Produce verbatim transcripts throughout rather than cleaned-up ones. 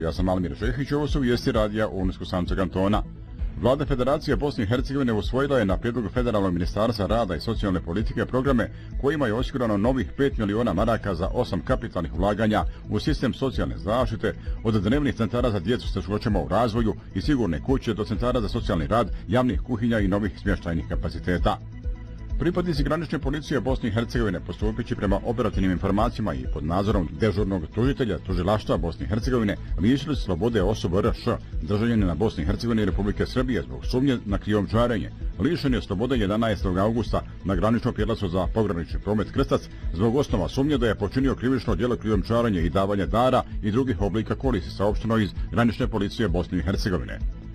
Ja sam Almir Šehić, ovo su vijesti radija Unijsko-Sanskog kantona. Vlada Federacije Bosne i Hercegovine usvojila je na prijedlog Federalnog ministarstva rada i socijalne politike programe kojima je osigurano novih pet miliona maraka za osam kapitalnih ulaganja u sistem socijalne zaštite, od dnevnih centara za djecu s teškoćama u razvoju i sigurne kuće do centara za socijalni rad, javnih kuhinja i novih smještajnih kapaciteta. Pripadnici granične policije Bosne i Hercegovine, postupići prema operativnim informacijama i pod nadzorom dežurnog tužitelja tužilaštva Bosne i Hercegovine, lišili su slobode osoba R Š, državljanina Bosne i Hercegovine i Republike Srbije zbog sumnje na krijumčarenje. Lišen je slobode jedanaestog augusta na graničnom prijelazu za pogranični promet Krstac zbog osnova sumnje da je počinio krivično djelo krijumčarenja i davanja dara i drugih oblika koristi, saopšteno iz granične policije Bosne i Hercegovine.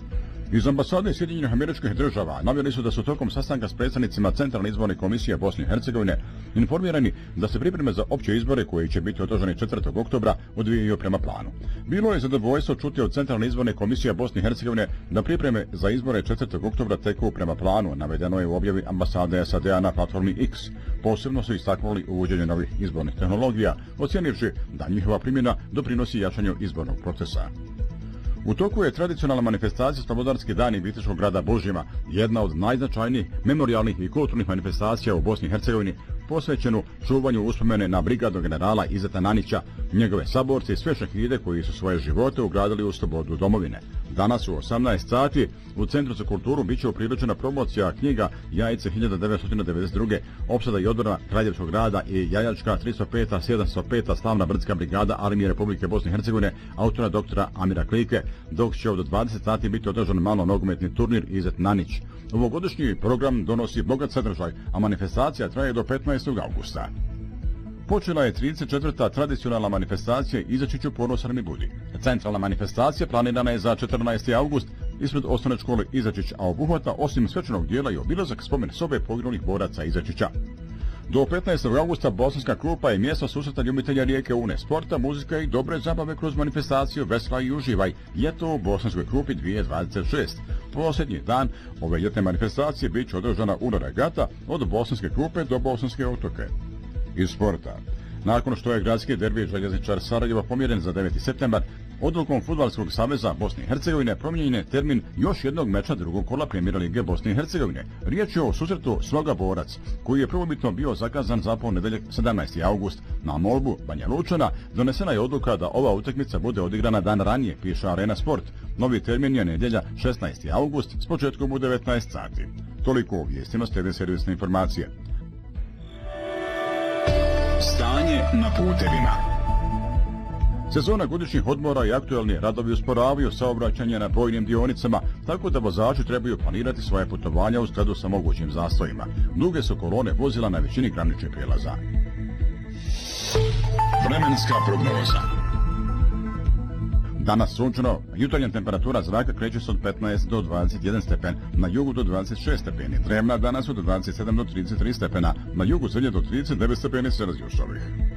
Iz ambasade Sjedinjenih Američkih Država naveli su da su tokom sastanka s predstavnicima Centralne izborne komisije Bosne i Hercegovine informirani da se pripreme za opće izbore koji će biti održani četvrtog oktobra odvijaju prema planu. Bilo je zadovoljstvo čuti od Centralne izborne komisije Bosne i Hercegovine da pripreme za izbore četvrtog oktobra teku prema planu, navedeno je u objavi ambasade S A D-a na platformi X. Posebno su istaknuli uvođenje novih izbornih tehnologija, ocijenivši da njihova primjena doprinosi jačanju izbornog procesa. U toku je tradicionalna manifestacija Slobodarski dani Viteškog grada Božjima, jedna od najznačajnijih memorijalnih i kulturnih manifestacija u Bosni i Hercegovini, posvećenu čuvanju uspomene na brigadnog generala Izeta Nanića, njegove saborce i sve šehide koji su svoje živote ugradili u slobodu domovine. Danas u osamnaest sati u Centru za kulturu bit će upriličena promocija knjiga Jajice hiljadu devetsto devedeset druge. opsada i odbrana Kraljevskog grada i Jajačka tristo peta sedamsto peta slavna brdska brigada Armije Republike Bosne i Hercegovine, autora doktora Amira Klike, dok će od dvadeset sati biti održan malo nogometni turnir Izet Nanić. Ovogodišnji program donosi bogat sadržaj, a manifestacija traje do petnaestog augusta. Počela je trideset četvrta tradicionalna manifestacija Izačiću ponosan mi budi. Centralna manifestacija planirana je za četrnaesti august ispred osnovne škole Izačić, a obuhvata osim svečanog dijela i obilazak spomen sobe poginulih boraca Izačića. Do petnaestog augusta Bosanska klupa je mjesto susreta ljubitelja rijeke Une, sporta, muzika i dobre zabave kroz manifestaciju Vesla i uživaj. Ljeto u Bosanskoj klupi dvije tisuće dvadeset šest. Posljednji dan ove ljetne manifestacije bit će održana Uno regata od Bosanske klupe do Bosanske otoke. Iz sporta. Nakon što je gradski derbi željezničar Sarajeva pomjeren za deveti septembar, odlukom Fudbalskog saveza Bosne i Hercegovine promijenjen je termin još jednog meča drugog kola Premijer lige Bosne i Hercegovine. Riječ je o susretu Sloga Borac, koji je prvobitno bio zakazan za ponedjeljak sedamnaesti august. Na molbu Banja Lučana donesena je odluka da ova utakmica bude odigrana dan ranije, piše Arena Sport. Novi termin je nedjelja šesnaesti august s početkom u devetnaest sati. Toliko u vijestima, slijede servisne informacije. Stanje na putevima. Sezona godišnjih odmora i aktualni radovi usporavaju saobraćanje na brojnim dionicama, tako da vozači trebaju planirati svoje putovanja u skladu sa mogućim zastojima. Duge su kolone vozila na većini graničnih prijelaza. Vremenska prognoza. Danas sunčano, jutarnja temperatura zraka kreće se od petnaest do dvadeset jedan stepen, na jugu do dvadeset šest stepeni, dnevna danas od dvadeset sedam do trideset tri stepena, na jugu srednje do trideset devet stepeni Celzijusovih.